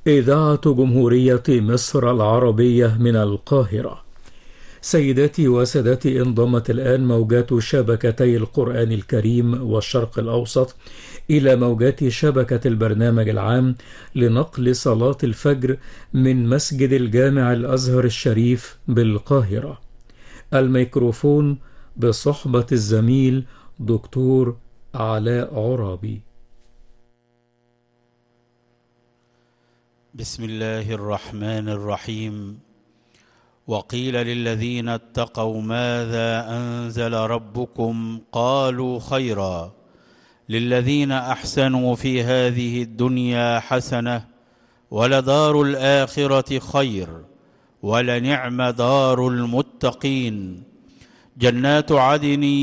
إذاعة جمهورية مصر العربية من القاهرة. سيداتي وسادتي، انضمت الآن موجات شبكتي القرآن الكريم والشرق الأوسط إلى موجات شبكة البرنامج العام لنقل صلاة الفجر من مسجد الجامع الأزهر الشريف بالقاهرة. الميكروفون بصحبة الزميل دكتور علاء عرابي. بسم الله الرحمن الرحيم. وقيل للذين اتقوا ماذا أنزل ربكم قالوا خيرا للذين أحسنوا في هذه الدنيا حسنة ولدار الآخرة خير ولنعم دار المتقين. جنات عدن